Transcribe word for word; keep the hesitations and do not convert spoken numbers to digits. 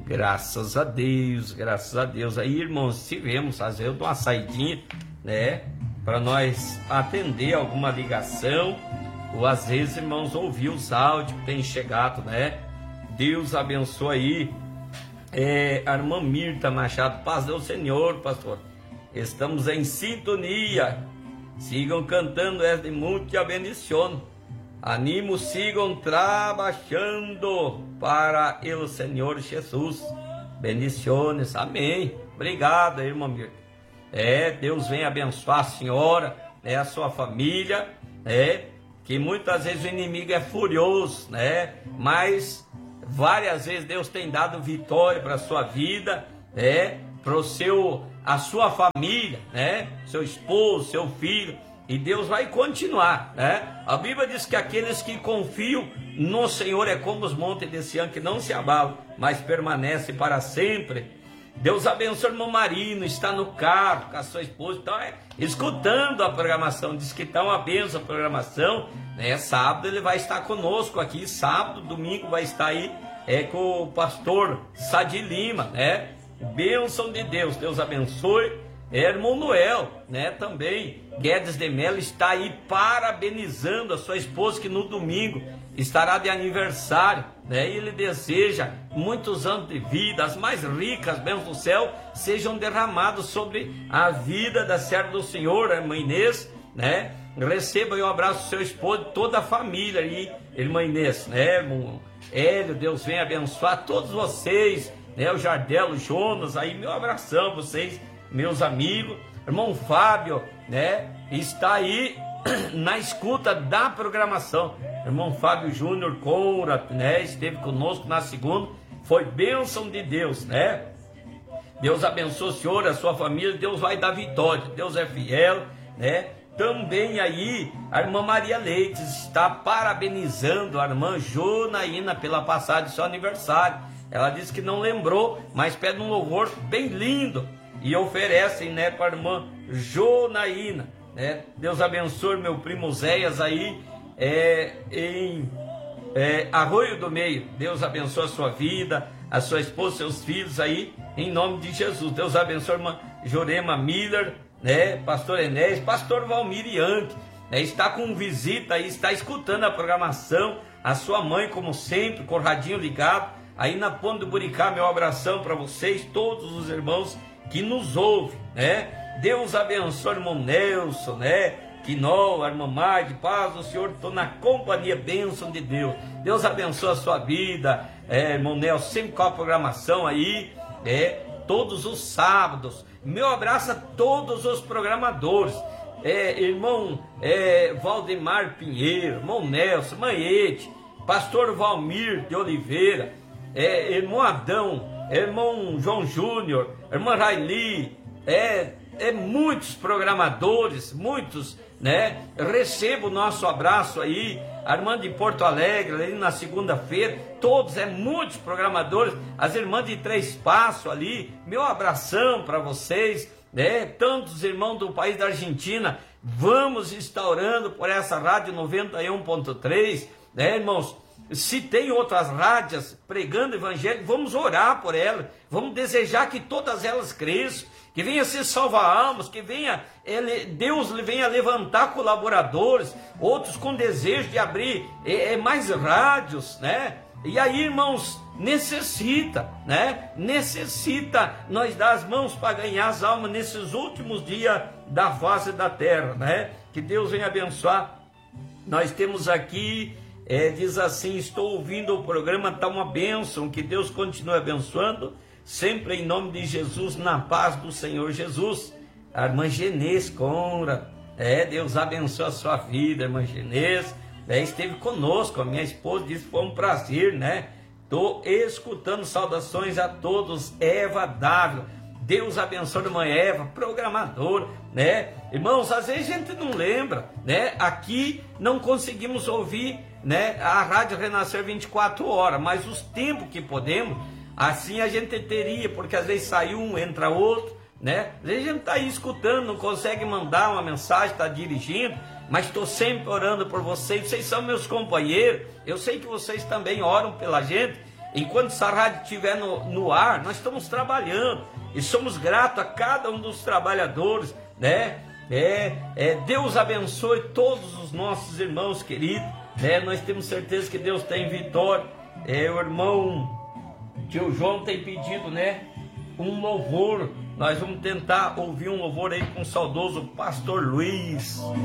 Graças a Deus, graças a Deus. Aí, irmãos, tivemos, às vezes, uma saidinha, né, para nós atender alguma ligação, ou às vezes, irmãos, ouvir os áudios que tem chegado, né? Deus abençoe aí. É, a irmã Mirta Machado, paz do Senhor, pastor. Estamos em sintonia. Sigam cantando, é de muito a bendição. Animo, sigam trabalhando para o Senhor Jesus. Bendições, amém. Obrigado, irmã Mirta. É, Deus vem abençoar a senhora, né, a sua família, né, que muitas vezes o inimigo é furioso, né, mas várias vezes Deus tem dado vitória para a sua vida, né, para o seu, a sua família, né, seu esposo, seu filho. E Deus vai continuar, né? A Bíblia diz que aqueles que confiam no Senhor é como os montes de Sião, que não se abalam, mas permanecem para sempre. Deus abençoe o irmão Marino, está no carro com a sua esposa, então é, escutando a programação, diz que está uma benção a programação, né? Sábado ele vai estar conosco aqui, sábado, domingo vai estar aí é, com o pastor Sadi Lima, né? Bênção de Deus, Deus abençoe. É, irmão Noel, né, também, Guedes de Mello está aí parabenizando a sua esposa, que no domingo estará de aniversário, né, e ele deseja muitos anos de vida, as mais ricas bênçãos do céu sejam derramados sobre a vida da serva do Senhor, a irmã Inês, né, receba aí um abraço do seu esposo, toda a família aí, irmã Inês, né, irmão Hélio, Deus venha abençoar todos vocês, né, o Jardel, o Jonas, aí meu abração a vocês, meus amigos, irmão Fábio, né, está aí na escuta da programação, irmão Fábio Júnior Conrad, né, esteve conosco na segunda, foi bênção de Deus, né, Deus abençoe o senhor, a sua família, Deus vai dar vitória, Deus é fiel, né, também aí a irmã Maria Leite está parabenizando a irmã Jonaína pela passagem do seu aniversário, ela disse que não lembrou, mas pede um louvor bem lindo, e oferecem, né, para a irmã Jonaína, né? Deus abençoe meu primo Zéias aí é, em é, Arroio do Meio. Deus abençoe a sua vida, a sua esposa, seus filhos aí, em nome de Jesus. Deus abençoe a irmã Jorema Miller, né, pastor Enéas, pastor Valmir Yankee, né, está com visita aí, está escutando a programação, a sua mãe, como sempre, com o radinho ligado, aí na Ponte do Buricá. Meu abração para vocês, todos os irmãos que nos ouve, né? Deus abençoe o irmão Nelson, né? Que não, a irmã Magde, paz do Senhor, estou na companhia, bênção de Deus. Deus abençoe a sua vida, é, irmão Nelson, sempre com a programação aí, é, todos os sábados. Meu abraço a todos os programadores, é, irmão é, Valdemar Pinheiro, irmão Nelson, Manhete, pastor Valmir de Oliveira, é, irmão Adão, irmão João Júnior, irmã Raili, é, é muitos programadores, muitos, né? Receba o nosso abraço aí, a irmã de Porto Alegre, ali na segunda-feira, todos, é muitos programadores, as irmãs de Três Passos ali, meu abração para vocês, né? Tantos irmãos do país da Argentina, vamos instaurando por essa rádio noventa e um ponto três, né, irmãos? Se tem outras rádios pregando evangelho, vamos orar por elas, vamos desejar que todas elas cresçam, que venha se salvar almas, que venha, ele, Deus venha levantar colaboradores, outros com desejo de abrir é, é, mais rádios, né? E aí, irmãos, necessita, né? Necessita nós dar as mãos para ganhar as almas nesses últimos dias da face da terra, né? Que Deus venha abençoar. Nós temos aqui... É, diz assim, estou ouvindo o programa, está uma bênção, que Deus continue abençoando, sempre em nome de Jesus, na paz do Senhor Jesus. A irmã Genês Conrad, é, Deus abençoe a sua vida, irmã Genês, é, esteve conosco, a minha esposa disse que foi um prazer, né? Estou escutando, saudações a todos. Eva Dávila, Deus abençoe a irmã Eva, programadora, né? Irmãos, às vezes a gente não lembra, né? Aqui não conseguimos ouvir, né, a Rádio Renascer vinte e quatro horas, mas os tempos que podemos, assim a gente teria, porque às vezes sai um, entra outro, né? Às vezes a gente está aí escutando, não consegue mandar uma mensagem, está dirigindo, mas estou sempre orando por vocês, vocês são meus companheiros, eu sei que vocês também oram pela gente, Enquanto essa rádio estiver no, no ar, nós estamos trabalhando e somos gratos a cada um dos trabalhadores, né? É, é, Deus abençoe todos os nossos irmãos queridos, né? Nós temos certeza que Deus tem vitória. É, o irmão tio João tem pedido, né, um louvor. Nós vamos tentar ouvir um louvor aí com o saudoso pastor Luiz.